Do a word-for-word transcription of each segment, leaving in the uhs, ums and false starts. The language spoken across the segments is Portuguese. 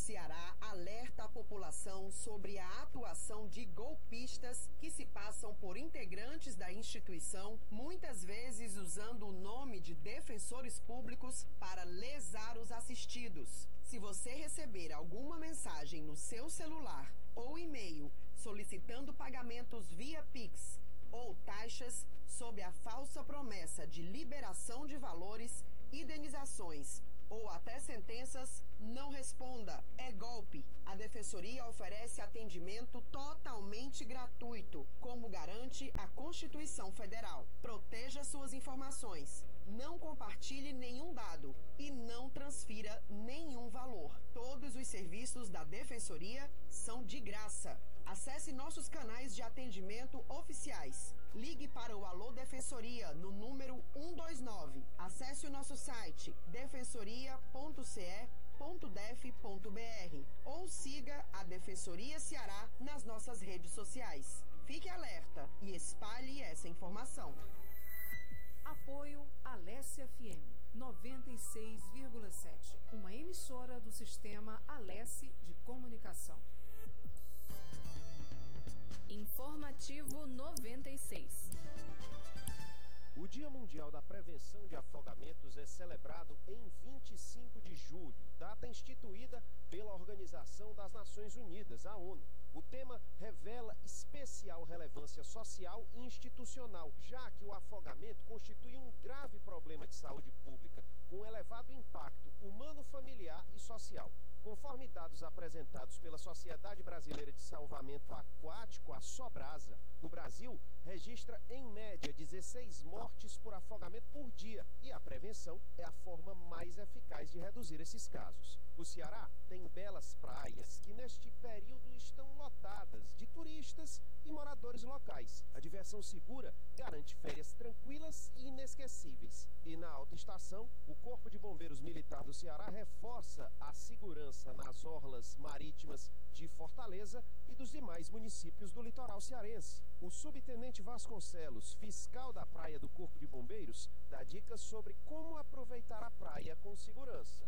Ceará alerta a população sobre a atuação de golpistas que se passam por integrantes da instituição, muitas vezes usando o nome de defensores públicos para lesar os assistidos. Se você receber alguma mensagem no seu celular ou e-mail solicitando pagamentos via Pix ou taxas sob a falsa promessa de liberação de valores, indenizações ou até sentenças, não responda. É golpe. A Defensoria oferece atendimento totalmente gratuito, como garante a Constituição Federal. Proteja suas informações. Não compartilhe nenhum dado e não transfira nenhum valor. Todos os serviços da Defensoria são de graça. Acesse nossos canais de atendimento oficiais. Ligue para o Alô Defensoria no número um dois nove. Acesse o nosso site defensoria ponto c e ponto def ponto b r ou siga a Defensoria Ceará nas nossas redes sociais. Fique alerta e espalhe essa informação. Apoio Alesse F M noventa e seis vírgula sete, uma emissora do sistema Alesse de comunicação. Informativo noventa e seis. O Dia Mundial da Prevenção de Afogamentos é celebrado em vinte e cinco de julho, data instituída pela Organização das Nações Unidas, a ONU. O tema revela especial relevância social e institucional, já que o afogamento constitui um grave problema de saúde pública, com elevado impacto humano, familiar e social. Conforme dados apresentados pela Sociedade Brasileira de Salvamento Aquático, a Sobrasa, o Brasil registra, em média, dezesseis mortes por afogamento por dia, e a prevenção é a forma mais eficaz de reduzir esses casos. O Ceará tem belas praias que, neste período, estão lotadas de turistas e moradores locais. A diversão segura garante férias tranquilas e inesquecíveis. E na alta estação, o Corpo de Bombeiros Militar do Ceará reforça a segurança nas orlas marítimas de Fortaleza e dos demais municípios do litoral cearense. O subtenente Vasconcelos, fiscal da praia do Corpo de Bombeiros, dá dicas sobre como aproveitar a praia com segurança.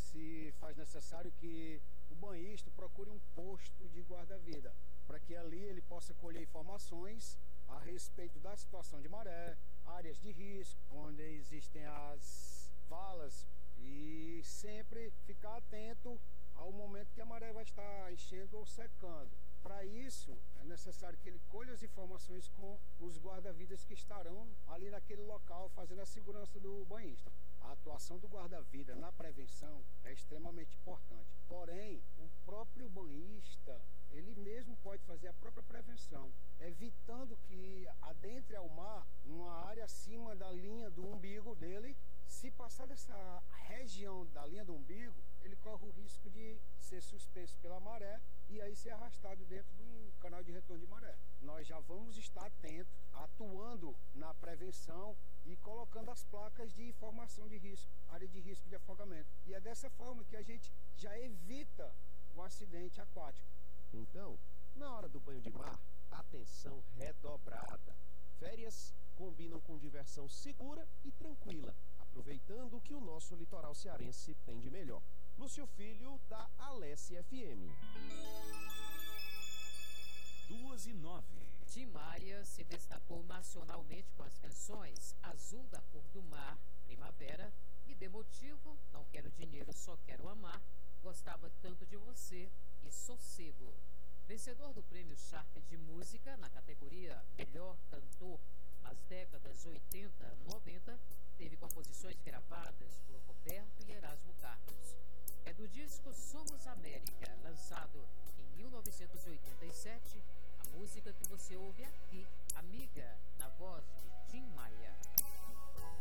Se faz necessário que o banhista procure um posto de guarda-vida, para que ali ele possa colher informações a respeito da situação de maré, áreas de risco, onde existem as valas, e sempre ficar atento ao momento que a maré vai estar enchendo ou secando. Para isso, é necessário que ele colha as informações com os guarda-vidas que estarão ali naquele local fazendo a segurança do banhista. A atuação do guarda-vida na prevenção é extremamente importante. Porém, o próprio banhista, ele mesmo pode fazer a própria prevenção, evitando que adentre ao mar, numa área acima da linha do umbigo dele. Se passar dessa região da linha do umbigo, ele corre o risco de ser suspenso pela maré e aí ser arrastado dentro de um canal de retorno de maré. Nós já vamos estar atentos, atuando na prevenção e colocando as placas de informação de risco, área de risco de afogamento. E é dessa forma que a gente já evita o acidente aquático. Então, na hora do banho de mar, atenção redobrada. Férias combinam com diversão segura e tranquila, aproveitando o que o nosso litoral cearense tem de melhor. Lúcio Filho, da Alesse F M. duas e nove. Tim Maia se destacou nacionalmente com as canções Azul da Cor do Mar, Primavera, Me Dê Motivo, Não Quero Dinheiro, Só Quero Amar, Gostava Tanto de Você e Sossego. Vencedor do Prêmio Sharp de Música na categoria Melhor Cantor nas décadas oitenta e noventa, teve composições gravadas por Roberto e Erasmo Carlos. É do disco Somos América, lançado